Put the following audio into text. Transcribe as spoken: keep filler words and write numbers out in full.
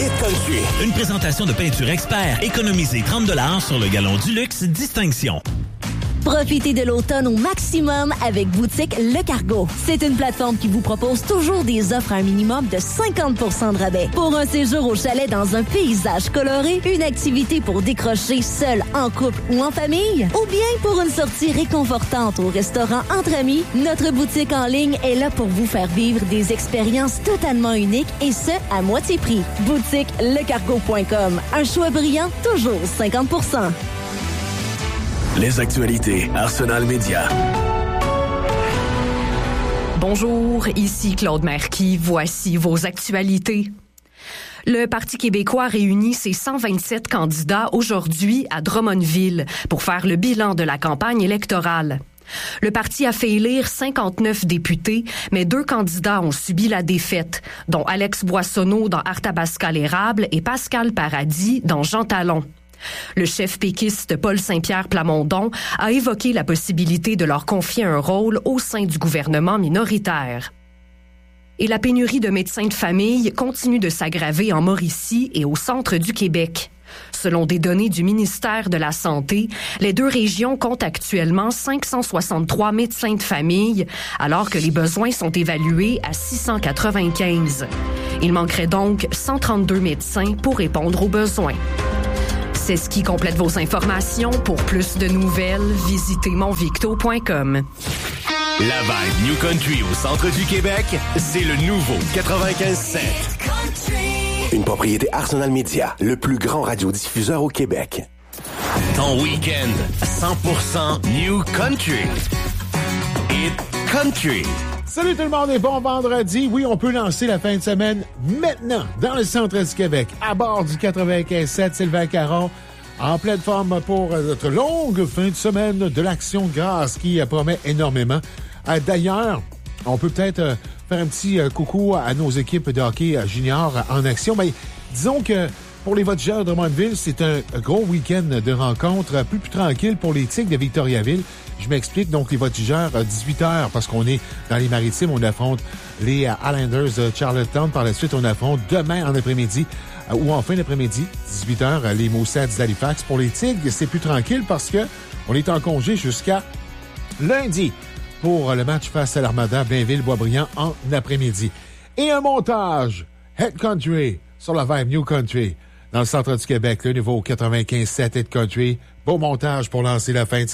Hit Country. Une présentation de Peinture Expert. Économisez trente dollars sur le galon du luxe Distinction. Profitez de l'automne au maximum avec Boutique Le Cargo. C'est une plateforme qui vous propose toujours des offres à un minimum de cinquante pour cent de rabais. Pour un séjour au chalet dans un paysage coloré, une activité pour décrocher seul, en couple ou en famille, ou bien pour une sortie réconfortante au restaurant entre amis, notre boutique en ligne est là pour vous faire vivre des expériences totalement uniques et ce, à moitié prix. boutique le cargo point com. Un choix brillant, toujours cinquante pour cent. Les actualités Arsenal Média. Bonjour, ici Claude Marquis. Voici vos actualités. Le Parti québécois réunit ses cent vingt-sept candidats aujourd'hui à Drummondville pour faire le bilan de la campagne électorale. Le parti a fait élire cinquante-neuf députés, mais deux candidats ont subi la défaite, dont Alex Boissonneau dans Arthabasca-l'Érable et Pascal Paradis dans Jean Talon. Le chef péquiste Paul Saint-Pierre Plamondon a évoqué la possibilité de leur confier un rôle au sein du gouvernement minoritaire. Et la pénurie de médecins de famille continue de s'aggraver en Mauricie et au centre du Québec. Selon des données du ministère de la Santé, les deux régions comptent actuellement cinq cent soixante-trois médecins de famille, alors que les besoins sont évalués à six cent quatre-vingt-quinze. Il manquerait donc cent trente-deux médecins pour répondre aux besoins. C'est ce qui complète vos informations. Pour plus de nouvelles, visitez monvicto point com. La vibe New Country au centre du Québec, c'est le nouveau quatre-vingt-quinze sept. Une propriété Arsenal Media, le plus grand radiodiffuseur au Québec. Ton week-end, cent pour cent New Country. Hit Country. Salut tout le monde et bon vendredi. Oui, on peut lancer la fin de semaine maintenant dans le centre du Québec, à bord du quatre-vingt-quinze sept Sylvain Caron, en pleine forme pour notre longue fin de semaine de l'Action de grâce qui promet énormément. Euh, d'ailleurs, on peut peut-être euh, faire un petit euh, coucou à nos équipes de hockey euh, junior en action. Ben, disons que pour les voltigeurs de Drummondville, c'est un gros week-end de rencontres, un peu plus tranquille pour les Tigres de Victoriaville. Je m'explique, donc les voltigeurs, dix-huit heures, parce qu'on est dans les maritimes, on affronte les Highlanders de Charlottetown. Par la suite, on affronte demain en après-midi, ou en fin d'après-midi, dix-huit heures, les Moussets d'Halifax. Pour les Tigres, c'est plus tranquille parce que on est en congé jusqu'à lundi pour le match face à l'Armada Blainville-Boisbriand en après-midi. Et un montage Hit Country sur la vibe New Country dans le centre du Québec, le nouveau quatre-vingt-quinze sept Hit Country. Beau montage pour lancer la fin de